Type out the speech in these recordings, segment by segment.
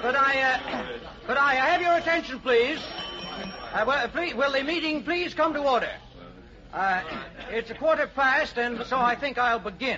Could I have your attention, please? Will the meeting please come to order? It's 1:15, and so I think I'll begin.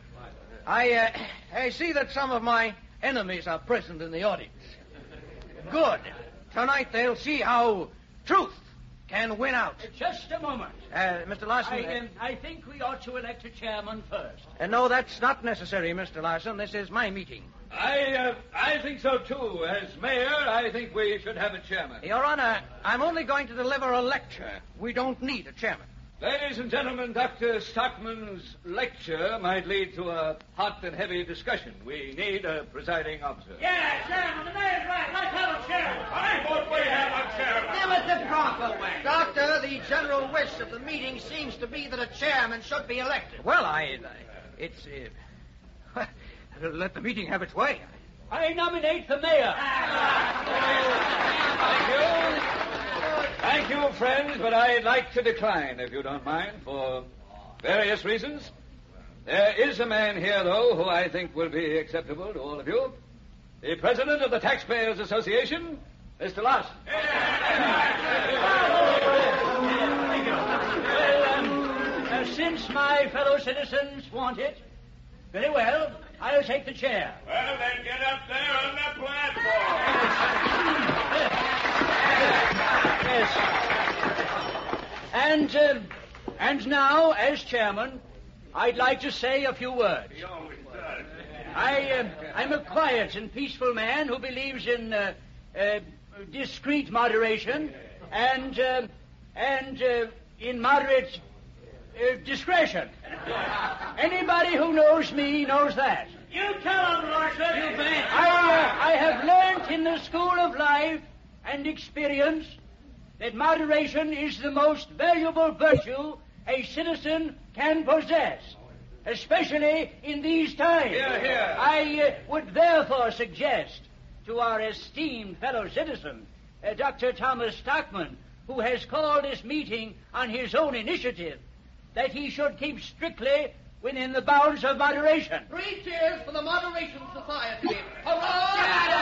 I see that some of my enemies are present in the audience. Good. Tonight they'll see how truth can win out. Just a moment. Mr. Larson... I think we ought to elect a chairman first. No, that's not necessary, Mr. Larson. This is my meeting. I think so, too. As mayor, I think we should have a chairman. Your Honor, I'm only going to deliver a lecture. We don't need a chairman. Ladies and gentlemen, Dr. Stockman's lecture might lead to a hot and heavy discussion. We need a presiding officer. Yeah, chairman, the mayor's right. Let's have a chairman. I vote we have a chairman. Give us the proper way. Doctor, the general wish of the meeting seems to be that a chairman should be elected. Well, let the meeting have its way. I nominate the mayor. Thank you. Thank you, friends, but I'd like to decline, if you don't mind, for various reasons. There is a man here, though, who I think will be acceptable to all of you. The president of the Taxpayers Association, Mr. Larson. Well, since my fellow citizens want it, very well, I'll take the chair. Well, then get up there on the platform. Yes. And now, as chairman, I'd like to say a few words. He always does. I'm a quiet and peaceful man who believes in discreet moderation and in moderate discretion. Anybody who knows me knows that. You tell him, Larson. You bet. I have learned in the school of life and experience that moderation is the most valuable virtue a citizen can possess, especially in these times. Hear, hear. I would therefore suggest to our esteemed fellow citizen, Dr. Thomas Stockman, who has called this meeting on his own initiative, that he should keep strictly within the bounds of moderation. 3 cheers for the Moderation Society. Hurrah!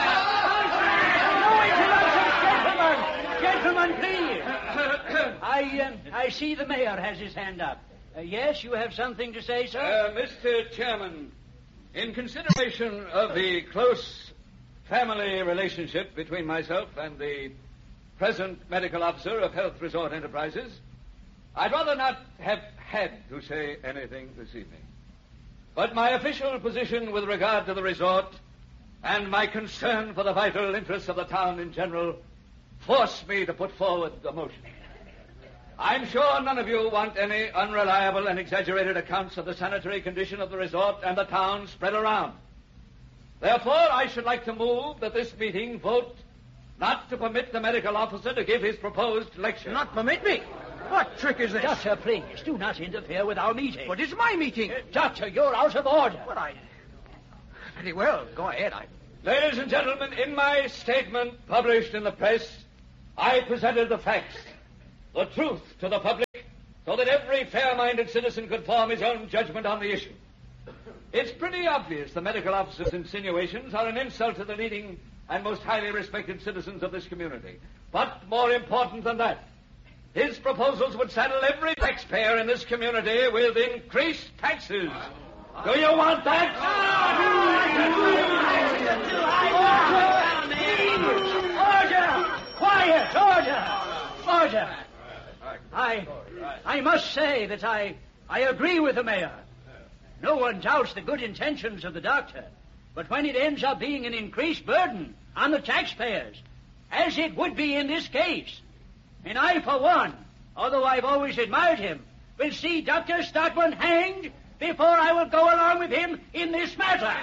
No interruptions, gentlemen, please. I see the mayor has his hand up. Yes, you have something to say, sir? Mr. Chairman, in consideration of the close family relationship between myself and the present medical officer of Health Resort Enterprises, I'd rather not have had to say anything this evening. But my official position with regard to the resort and my concern for the vital interests of the town in general force me to put forward the motion. I'm sure none of you want any unreliable and exaggerated accounts of the sanitary condition of the resort and the town spread around. Therefore, I should like to move that this meeting vote not to permit the medical officer to give his proposed lecture. Not permit me? What trick is this? Doctor, please, do not interfere with our meeting. But it's my meeting. Doctor, you're out of order. But Very well, go ahead. Ladies and gentlemen, in my statement published in the press, I presented the facts, the truth to the public, so that every fair-minded citizen could form his own judgment on the issue. It's pretty obvious the medical officer's insinuations are an insult to the leading and most highly respected citizens of this community. But more important than that, his proposals would saddle every taxpayer in this community with increased taxes. Do you want that? Order! I must say that I agree with the mayor. No one doubts the good intentions of the doctor, but when it ends up being an increased burden on the taxpayers, as it would be in this case, and I, for one, although I've always admired him, will see Dr. Stockman hanged before I will go along with him in this matter.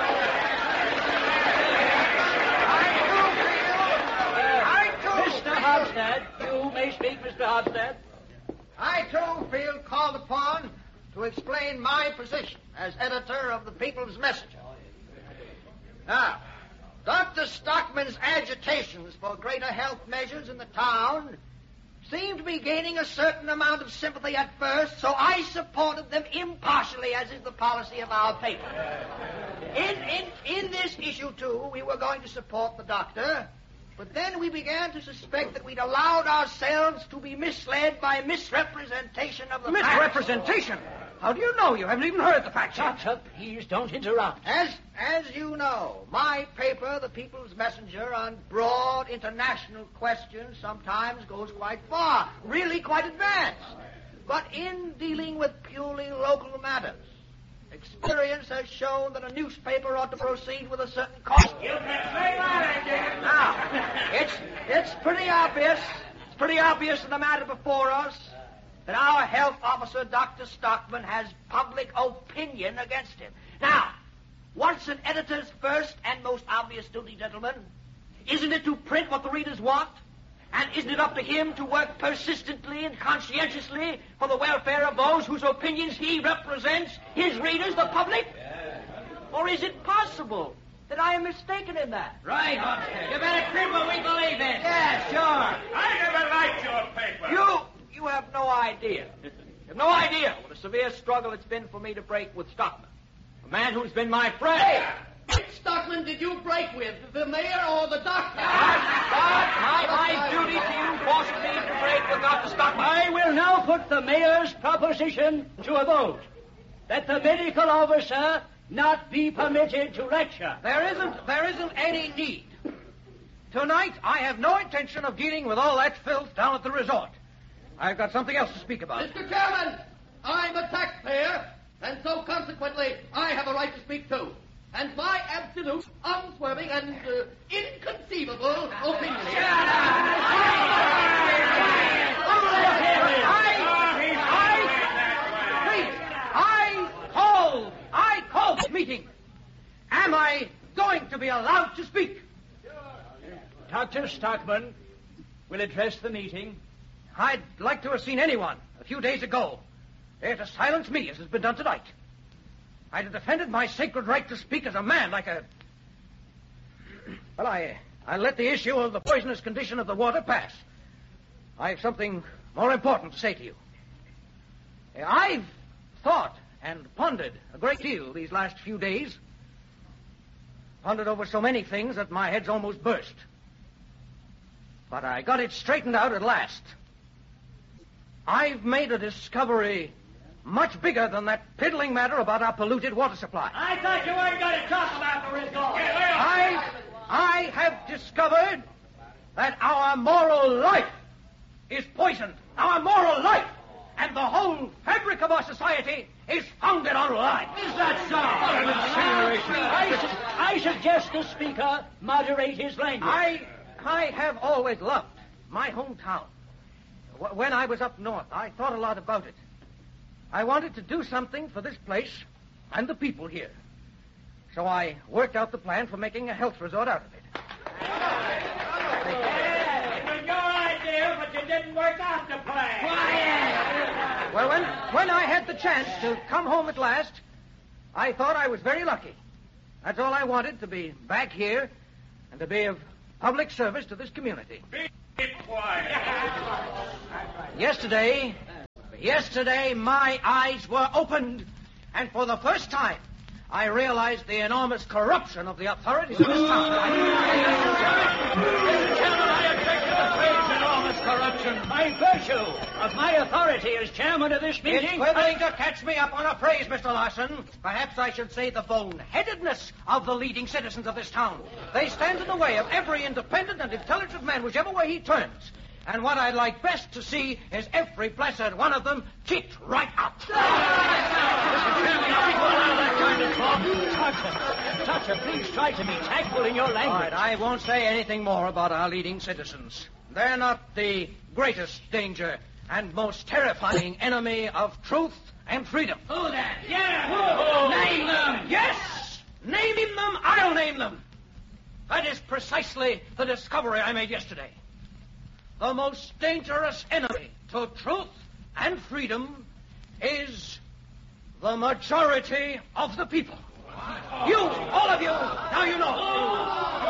Mr. Hofstad, you may speak, Mr. Hofstad. I, too, feel called upon to explain my position as editor of the People's Messenger. Now, Dr. Stockman's agitations for greater health measures in the town seemed to be gaining a certain amount of sympathy at first, so I supported them impartially, as is the policy of our paper. In this issue, too, we were going to support the doctor, but then we began to suspect that we'd allowed ourselves to be misled by misrepresentation of the facts. Misrepresentation? How do you know? You haven't even heard the facts yet. Doctor, please don't interrupt. As you know, my paper, The People's Messenger, on broad international questions sometimes goes quite far, really quite advanced. But in dealing with purely local matters, experience has shown that a newspaper ought to proceed with a certain caution. You can say that again. Now, it's pretty obvious. It's pretty obvious in the matter before us that our health officer, Dr. Stockman, has public opinion against him. Now, what's an editor's first and most obvious duty, gentlemen? Isn't it to print what the readers want? And isn't it up to him to work persistently and conscientiously for the welfare of those whose opinions he represents, his readers, the public? Or is it possible that I am mistaken in that? Right, Hopkins. You better print what we believe in. Yeah, sure. I never liked your paper. You have no idea. You have no idea what a severe struggle it's been for me to break with Stockman. A man who's been my friend. Hey, which Stockman did you break with, the mayor or the doctor? My duty to you forces me to break with Dr. Stockman. I will now put the mayor's proposition to a vote, that the medical officer not be permitted to lecture. There isn't any need. Tonight, I have no intention of dealing with all that filth down at the resort. I've got something else to speak about. Mr. Chairman, I'm a taxpayer, and so consequently, I have a right to speak too. And my absolute, unswerving, and inconceivable opinion. I called this meeting. Am I going to be allowed to speak? Dr. Stockman will address the meeting. I'd like to have seen anyone a few days ago there to silence me as has been done tonight. I'd have defended my sacred right to speak as a man, like a... Well, I let the issue of the poisonous condition of the water pass. I've something more important to say to you. I've thought and pondered a great deal these last few days. Pondered over so many things that my head's almost burst. But I got it straightened out at last. I've made a discovery much bigger than that piddling matter about our polluted water supply. I thought you weren't going to talk about the result. I have discovered that our moral life is poisoned. Our moral life and the whole fabric of our society is founded on lies. Is that so? I suggest the speaker moderate his language. I have always loved my hometown. When I was up north, I thought a lot about it. I wanted to do something for this place and the people here. So I worked out the plan for making a health resort out of it. It was your idea, but you didn't work out the plan. Quiet! Well, when I had the chance to come home at last, I thought I was very lucky. That's all I wanted, to be back here and to be of public service to this community. Be quiet. Yesterday, my eyes were opened, and for the first time, I realized the enormous corruption of the authorities of this town. I object to the phrase enormous corruption by virtue of my authority as chairman of this meeting. It's quibbling to catch me up on a phrase, Mr. Larson. Perhaps I should say the boneheadedness of the leading citizens of this town. They stand in the way of every independent and intelligent man, whichever way he turns. And what I'd like best to see is every blessed one of them kicked right out. Doctor, please try to be tactful in your language. All right, I won't say anything more about our leading citizens. They're not the greatest danger and most terrifying enemy of truth and freedom. Who then? Yeah, who? Name them! Yes! Naming them, I'll name them. That is precisely the discovery I made yesterday. The most dangerous enemy to truth and freedom is the majority of the people. You, all of you, now you know.